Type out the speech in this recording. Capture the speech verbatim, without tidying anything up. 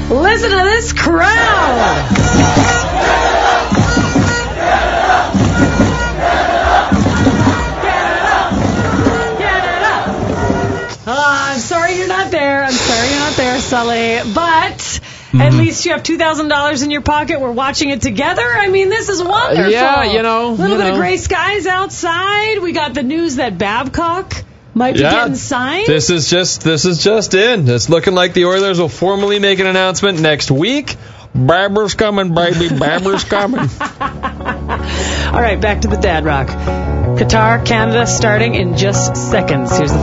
Listen to this crowd. Uh, I'm sorry you're not there. I'm sorry you're not there, Sully. But mm-hmm. at least you have two thousand dollars in your pocket. We're watching it together. I mean, this is wonderful. Uh, yeah, you know. A little you bit know. of gray skies outside. We got the news that Babcock might be yeah, getting signed. This is just this is just in. It's looking like the Oilers will formally make an announcement next week. Babber's coming, baby. Babber's coming. All right, back to the Dad Rock. Qatar, Canada starting in just seconds. Here's the